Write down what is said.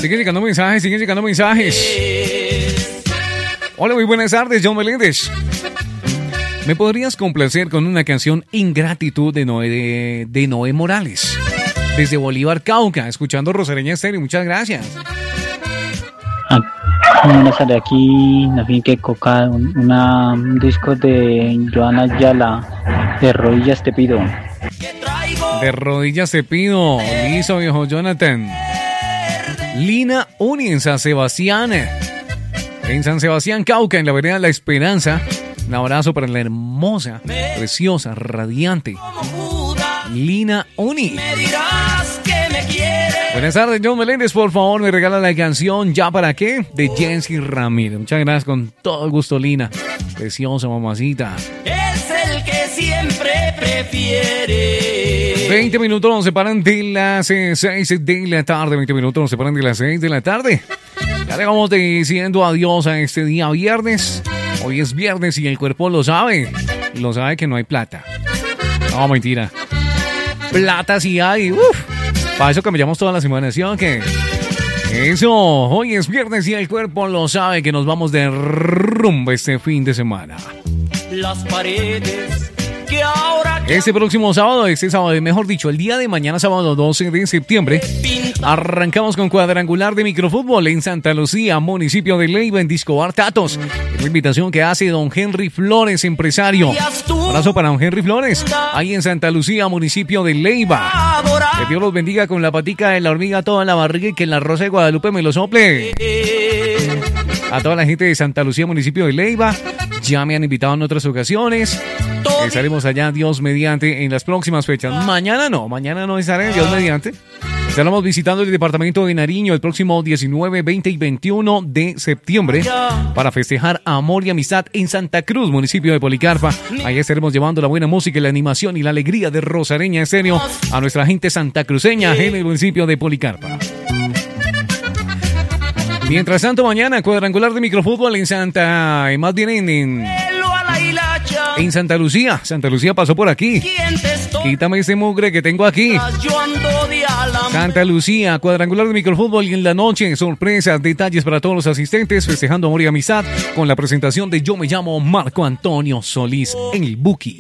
Siguen llegando mensajes. Hola, muy buenas tardes, John Meléndez. ¿Me podrías complacer con una canción Ingratitud de Noé Morales? Desde Bolívar, Cauca, escuchando Rosareña Estéreo. Muchas gracias. Una sale aquí, la fin que coca, un disco de Joana Ayala, De rodillas te pido. De rodillas te pido. Listo, viejo Jonathan. Lina Uni en San Sebastián. En San Sebastián, Cauca, en la vereda La Esperanza. Un abrazo para la hermosa, preciosa, radiante Lina Uni. Buenas tardes, John Meléndez. Por favor, me regala la canción ¿Ya para qué? De Jensi Ramírez. Muchas gracias, con todo el gusto, Lina. Preciosa mamacita. Es el que siempre prefiere. 20 minutos nos separan de las 6 de la tarde. 20 minutos nos separan de las 6 de la tarde. Ya le vamos diciendo adiós a este día viernes. Hoy es viernes y el cuerpo lo sabe. Lo sabe que no hay plata. No, mentira. Plata sí hay. Para eso cambiamos toda la semana, ¿sí o qué? Eso, hoy es viernes y el cuerpo lo sabe que nos vamos de rumbo este fin de semana. Las paredes que ahora... Este próximo sábado, mejor dicho, el día de mañana, sábado 12 de septiembre, arrancamos con cuadrangular de microfútbol en Santa Lucía, municipio de Leiva, en Discobar Tatos. Una invitación que hace don Henry Flores, empresario. Un abrazo para don Henry Flores, ahí en Santa Lucía, municipio de Leiva. Que Dios los bendiga con la patica de la hormiga toda en la barriga y que en la Rosa de Guadalupe me lo sople. A toda la gente de Santa Lucía, municipio de Leiva, ya me han invitado en otras ocasiones. Estaremos allá, Dios mediante, en las próximas fechas. Mañana no estaré, Dios mediante. Estaremos visitando el departamento de Nariño el próximo 19, 20 y 21 de septiembre para festejar amor y amistad en Santa Cruz, municipio de Policarpa. Ahí estaremos llevando la buena música, la animación y la alegría de Rosareña Estéreo a nuestra gente santacruceña en el municipio de Policarpa. Mientras tanto, mañana cuadrangular de microfútbol en en Santa Lucía. Santa Lucía pasó por aquí. Quítame ese mugre que tengo aquí. Santa Lucía, cuadrangular de microfútbol y en la noche, sorpresas, detalles para todos los asistentes, festejando amor y amistad con la presentación de Yo me llamo Marco Antonio Solís en el Buki.